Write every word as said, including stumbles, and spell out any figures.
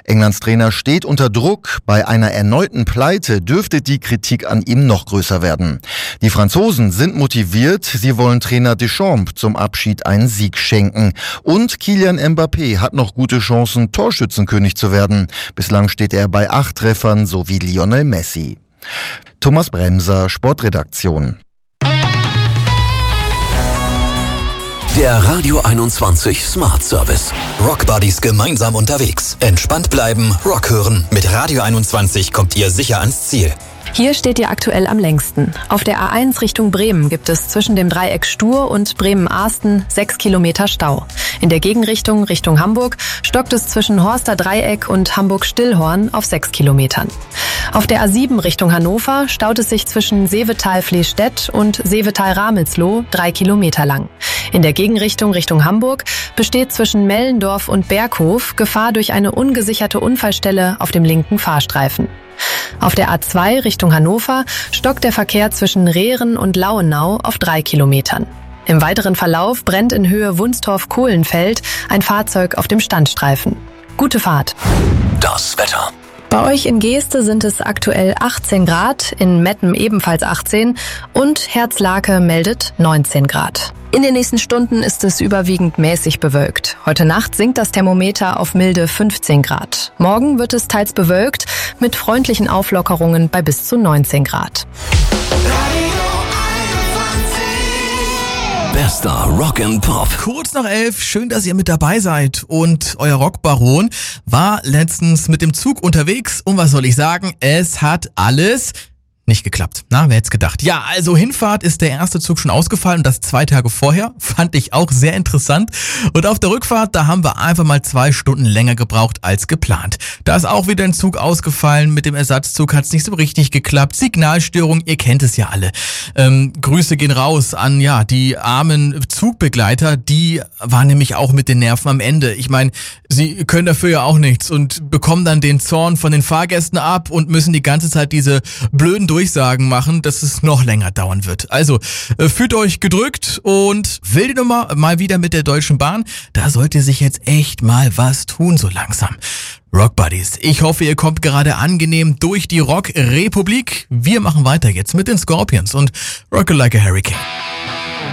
Englands Trainer steht unter Druck. Bei einer erneuten Pleite dürfte die Kritik an ihm noch größer werden. Die Franzosen sind motiviert. Sie wollen Trainer Deschamps zum Abschied einen Sieg schenken. Und Kylian Mbappé hat noch gute Chancen, Torschützenkönig zu werden. Bislang steht er bei acht Treffern, so wie Lionel Messi. Thomas Bremser, Sportredaktion. Der Radio einundzwanzig Smart Service. Rock Buddies gemeinsam unterwegs. Entspannt bleiben, Rock hören. Mit Radio einundzwanzig kommt ihr sicher ans Ziel. Hier steht ihr aktuell am längsten. Auf der A eins Richtung Bremen gibt es zwischen dem Dreieck Stur und Bremen-Ahsten sechs Kilometer Stau. In der Gegenrichtung Richtung Hamburg stockt es zwischen Horster Dreieck und Hamburg-Stillhorn auf sechs Kilometern. Auf der A sieben Richtung Hannover staut es sich zwischen Seevetal-Flehstedt und Seevetal-Ramelsloh drei Kilometer lang. In der Gegenrichtung Richtung Hamburg besteht zwischen Mellendorf und Berghof Gefahr durch eine ungesicherte Unfallstelle auf dem linken Fahrstreifen. Auf der A zwei Richtung Hannover stockt der Verkehr zwischen Rehren und Lauenau auf drei Kilometern. Im weiteren Verlauf brennt in Höhe Wunstorf-Kohlenfeld ein Fahrzeug auf dem Standstreifen. Gute Fahrt. Das Wetter. Bei euch in Geeste sind es aktuell achtzehn Grad, in Metten ebenfalls achtzehn und Herzlake meldet neunzehn Grad. In den nächsten Stunden ist es überwiegend mäßig bewölkt. Heute Nacht sinkt das Thermometer auf milde fünfzehn Grad. Morgen wird es teils bewölkt mit freundlichen Auflockerungen bei bis zu neunzehn Grad. Bester Rock and Pop. Kurz nach elf, schön, dass ihr mit dabei seid. Und euer Rockbaron war letztens mit dem Zug unterwegs. Und was soll ich sagen? Es hat alles nicht geklappt. Na, wer hätte es gedacht? Ja, also Hinfahrt ist der erste Zug schon ausgefallen und das zwei Tage vorher. Fand ich auch sehr interessant. Und auf der Rückfahrt, da haben wir einfach mal zwei Stunden länger gebraucht als geplant. Da ist auch wieder ein Zug ausgefallen. Mit dem Ersatzzug hat es nicht so richtig geklappt. Signalstörung, ihr kennt es ja alle. Ähm, Grüße gehen raus an ja die armen Zugbegleiter. Die waren nämlich auch mit den Nerven am Ende. Ich meine, sie können dafür ja auch nichts und bekommen dann den Zorn von den Fahrgästen ab und müssen die ganze Zeit diese blöden Durchsagen machen, dass es noch länger dauern wird. Also, äh, fühlt euch gedrückt und wilde Nummer mal wieder mit der Deutschen Bahn. Da sollte sich jetzt echt mal was tun, so langsam. Rock Buddies, ich hoffe, ihr kommt gerade angenehm durch die Rock-Republik. Wir machen weiter jetzt mit den Scorpions und Rock Like a Hurricane.